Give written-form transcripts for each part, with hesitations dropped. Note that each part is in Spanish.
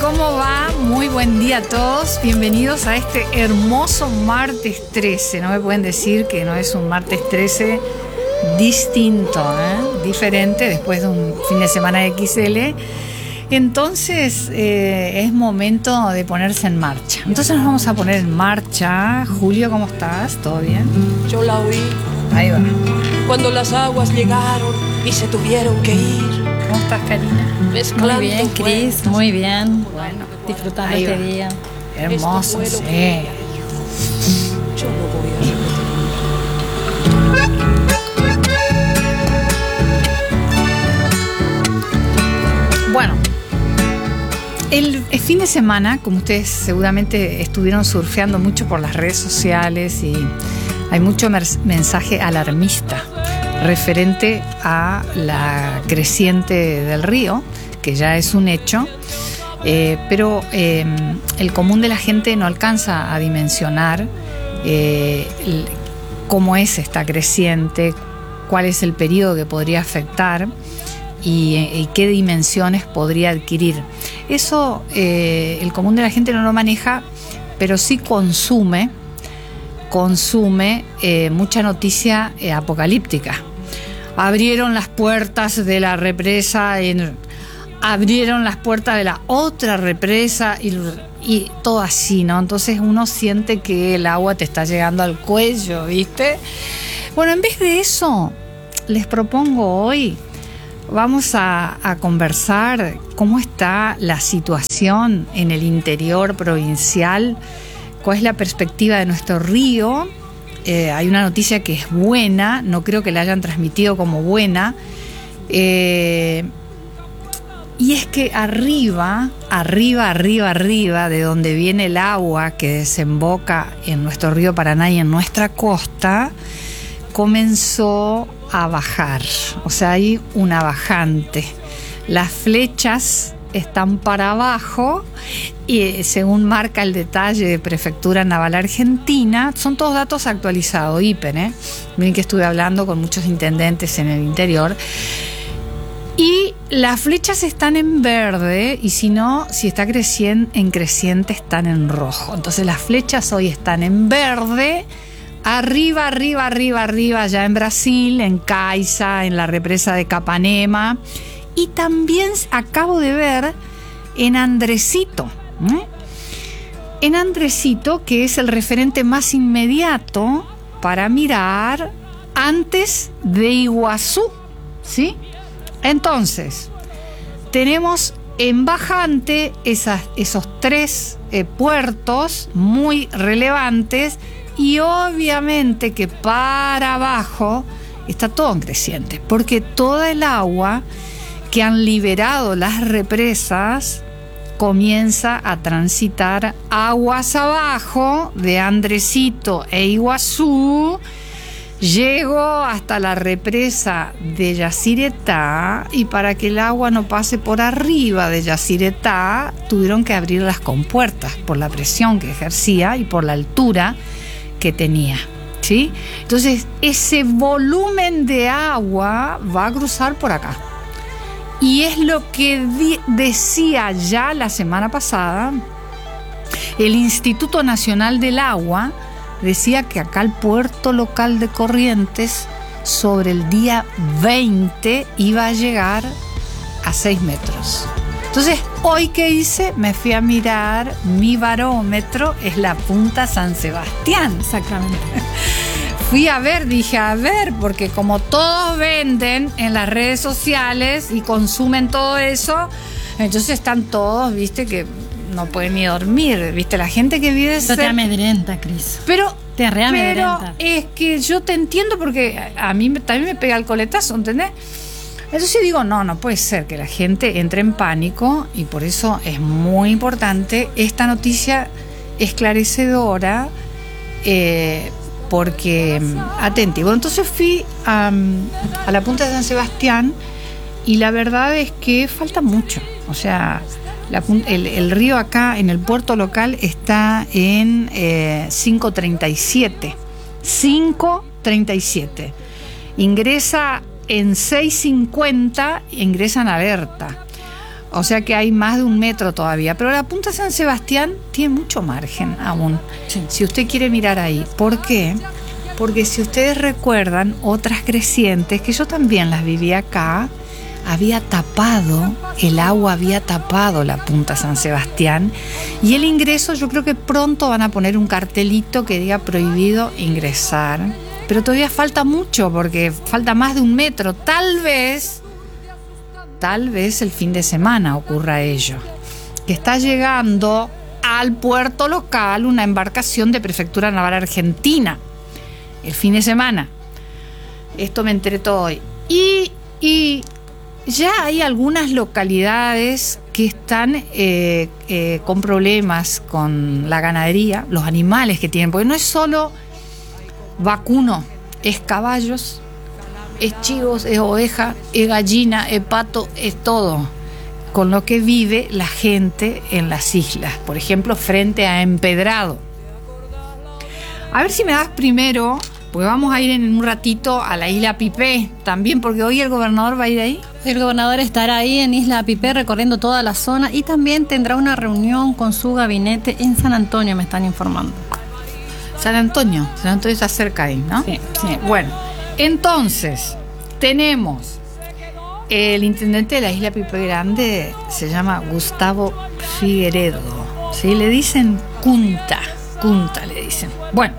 ¿Cómo va? Muy buen día a todos. Bienvenidos a este hermoso martes 13. No me pueden decir que no es un martes 13 distinto, diferente después de un fin de semana XL. Entonces es momento de ponerse en marcha. Entonces nos vamos a poner en marcha. Julio, ¿cómo estás? ¿Todo bien? Yo la oí. Ahí va. Cuando las aguas llegaron y se tuvieron que ir. ¿Cómo estás, Karina? Mezclando Muy bien, Cris, muy bien. Bueno, disfrutando ahí este va. día. Hermoso, Esto sí. fue lo que- Yo no voy a repetir. Bueno, el fin de semana, como ustedes seguramente estuvieron surfeando mucho por las redes sociales y hay mucho mensaje alarmista referente a la creciente del río, que ya es un hecho, pero el común de la gente no alcanza a dimensionar cómo es esta creciente, cuál es el periodo que podría afectar y qué dimensiones podría adquirir. Eso el común de la gente no lo maneja, pero sí consume mucha noticia apocalíptica. Abrieron las puertas de la represa, abrieron las puertas de la otra represa y todo así, ¿no? Entonces uno siente que el agua te está llegando al cuello, ¿viste? Bueno, en vez de eso, les propongo hoy, vamos a conversar cómo está la situación en el interior provincial, cuál es la perspectiva de nuestro río. Hay una noticia que es buena, no creo que la hayan transmitido como buena, y es que arriba, de donde viene el agua que desemboca en nuestro río Paraná y en nuestra costa, comenzó a bajar, o sea, hay una bajante. Las flechas están para abajo y según marca el detalle de Prefectura Naval Argentina, son todos datos actualizados, IPEN, miren que estuve hablando con muchos intendentes en el interior, y las flechas están en verde y si está en creciente están en rojo. Entonces las flechas hoy están en verde, arriba, ya en Brasil, en Caixa, en la represa de Capanema. Y también acabo de ver en Andresito, en Andresito, que es el referente más inmediato para mirar antes de Iguazú, ¿sí? Entonces, tenemos en bajante esos tres puertos muy relevantes y obviamente que para abajo está todo en creciente, porque toda el agua que han liberado las represas comienza a transitar aguas abajo de Andresito e Iguazú, llegó hasta la represa de Yacyretá y para que el agua no pase por arriba de Yacyretá tuvieron que abrir las compuertas por la presión que ejercía y por la altura que tenía, ¿sí? Entonces ese volumen de agua va a cruzar por acá. Y es lo que decía ya la semana pasada el Instituto Nacional del Agua, decía que acá el puerto local de Corrientes sobre el día 20 iba a llegar a 6 metros. Entonces, hoy que hice, me fui a mirar mi barómetro, es la punta San Sebastián. Exactamente. Fui a ver, dije, porque como todos venden en las redes sociales y consumen todo eso, entonces están todos, viste, que no pueden ni dormir, viste, la gente que vive Eso te amedrenta, Cris. Pero reamedrenta. Es que yo te entiendo porque a mí también me pega el coletazo, ¿entendés? Entonces digo, no puede ser que la gente entre en pánico y por eso es muy importante esta noticia esclarecedora, porque atenti. Bueno, entonces fui a la punta de San Sebastián y la verdad es que falta mucho. O sea, el río acá en el puerto local está en 5.37. 5.37. Ingresa en 6.50, ingresa en alerta. O sea que hay más de 1 metro todavía. Pero la punta San Sebastián tiene mucho margen aún. Sí. Si usted quiere mirar ahí. ¿Por qué? Porque si ustedes recuerdan otras crecientes, que yo también las viví acá, el agua había tapado la punta San Sebastián. Y el ingreso, yo creo que pronto van a poner un cartelito que diga prohibido ingresar. Pero todavía falta mucho, porque falta más de 1 metro. Tal vez el fin de semana ocurra ello. Que está llegando al puerto local una embarcación de Prefectura Naval Argentina. El fin de semana. Esto me enteré todo hoy. Y ya hay algunas localidades que están con problemas con la ganadería, los animales que tienen, porque no es solo vacuno, es caballos, es chivos, es oveja, es gallina, es pato, es todo con lo que vive la gente en las islas, por ejemplo, frente a Empedrado. A ver si me das primero, porque vamos a ir en un ratito a la isla Pipé también, porque hoy el gobernador va a ir ahí. El gobernador estará ahí en Isla Pipé recorriendo toda la zona y también tendrá una reunión con su gabinete en San Antonio, me están informando. San Antonio está cerca ahí, ¿no? Sí. Bueno, entonces tenemos el intendente de la isla Pipé Grande, se llama Gustavo Figueredo, ¿sí? Le dicen Cunta le dicen. Bueno,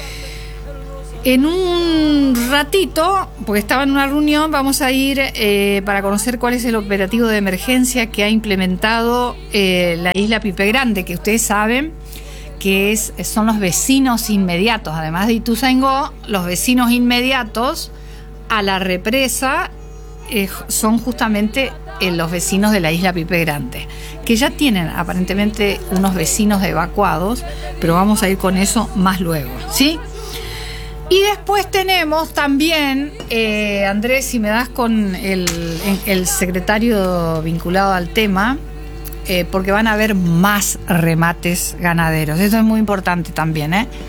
en un ratito, porque estaba en una reunión, vamos a ir para conocer cuál es el operativo de emergencia que ha implementado la isla Pipé Grande, que ustedes saben que son los vecinos inmediatos, además de Ituzaingó, los vecinos inmediatos a la represa son justamente los vecinos de la isla Pipé Grande, que ya tienen aparentemente unos vecinos evacuados, pero vamos a ir con eso más luego, ¿sí? Y después tenemos también, Andrés, si me das con el secretario vinculado al tema, porque van a haber más remates ganaderos. Eso es muy importante también,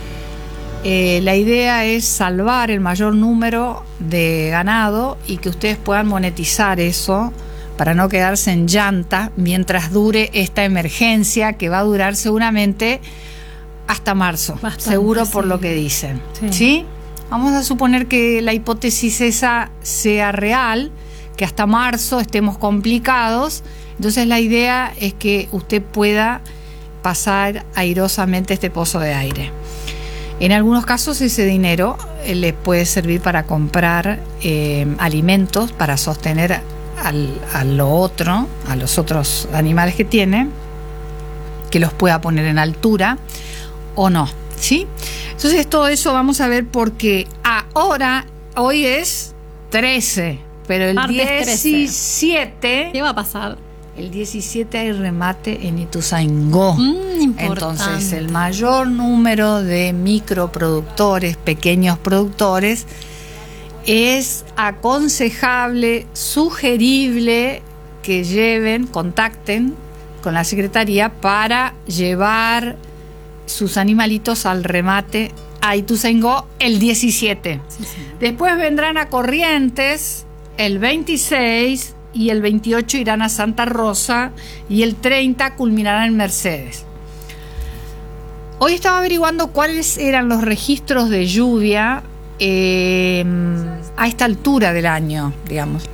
la idea es salvar el mayor número de ganado y que ustedes puedan monetizar eso para no quedarse en llanta mientras dure esta emergencia, que va a durar seguramente hasta marzo. Bastante, seguro, por lo que dicen. ¿Sí? Vamos a suponer que la hipótesis esa sea real, que hasta marzo estemos complicados. Entonces la idea es que usted pueda pasar airosamente este pozo de aire. En algunos casos ese dinero le puede servir para comprar alimentos para sostener a los otros animales que tiene, que los pueda poner en altura o no, ¿sí? Entonces todo eso vamos a ver, porque hoy es 13, pero el 17... ¿Qué va a pasar? El 17 hay remate en Ituzaingó. Entonces el mayor número de microproductores, pequeños productores, es aconsejable, sugerible que contacten con la Secretaría para llevar sus animalitos al remate a Ituzaingó el 17. Sí. Después vendrán a Corrientes el 26 y el 28 irán a Santa Rosa y el 30 culminarán en Mercedes. Hoy estaba averiguando cuáles eran los registros de lluvia a esta altura del año, digamos,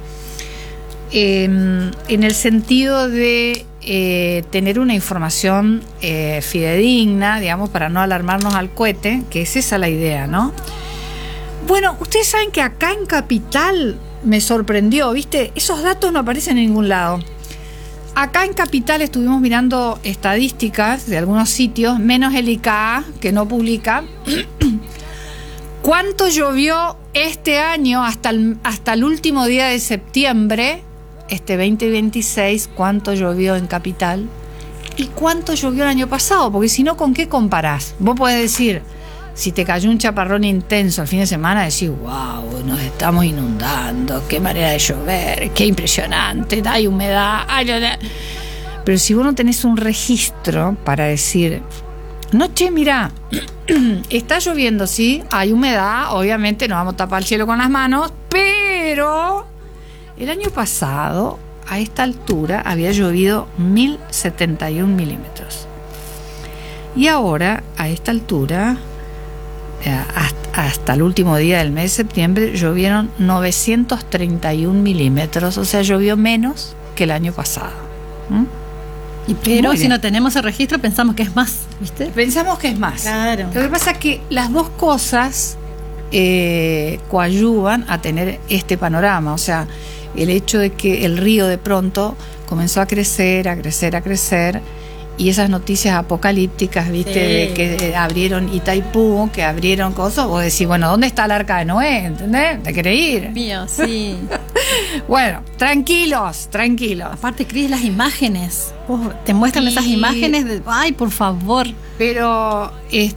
en el sentido de tener una información fidedigna, digamos, para no alarmarnos al cohete, que es esa la idea, ¿no? Bueno, ustedes saben que acá en Capital me sorprendió, ¿viste? Esos datos no aparecen en ningún lado. Acá en Capital estuvimos mirando estadísticas de algunos sitios, menos el ICA, que no publica. ¿Cuánto llovió este año hasta el último día de septiembre, este 2026? ¿Cuánto llovió en Capital? ¿Y cuánto llovió el año pasado? Porque si no, ¿con qué comparás? Vos podés decir, si te cayó un chaparrón intenso el fin de semana, decís, wow, nos estamos inundando, qué manera de llover, qué impresionante, hay humedad. Pero si vos no tenés un registro para decir, no, che, mirá, está lloviendo, sí, hay humedad, obviamente no vamos a tapar el cielo con las manos, pero el año pasado a esta altura había llovido 1071 milímetros. Y ahora, a esta altura, hasta el último día del mes de septiembre, llovieron 931 milímetros, o sea, llovió menos que el año pasado. Pero si no tenemos el registro, pensamos que es más, ¿viste? Pensamos que es más. Claro. Lo que pasa es que las dos cosas coadyuvan a tener este panorama, o sea, el hecho de que el río de pronto comenzó a crecer, y esas noticias apocalípticas, ¿viste? Sí. De que abrieron Itaipú, que abrieron cosas, vos decís, bueno, ¿dónde está el arca de Noé? ¿Entendés? ¿Te querés ir? Mío, sí. Bueno, tranquilos. Aparte, Cris, las imágenes. Vos te muestran esas imágenes de, ay, por favor. Pero,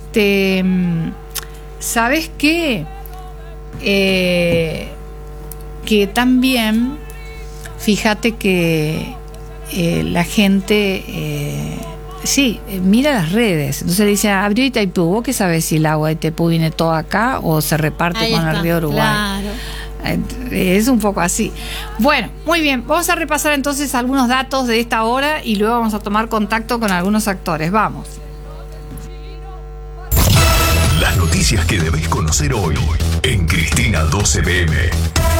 ¿sabes qué? Que también, fíjate que la gente mira las redes. Entonces le dice, abrió Itaipú, ¿vos qué sabés si el agua de Itaipú viene todo acá o se reparte Ahí con está, el río Uruguay? Claro. Es un poco así. Bueno, muy bien, vamos a repasar entonces algunos datos de esta hora y luego vamos a tomar contacto con algunos actores. Vamos. Las noticias que debéis conocer hoy en Cristina 12 PM.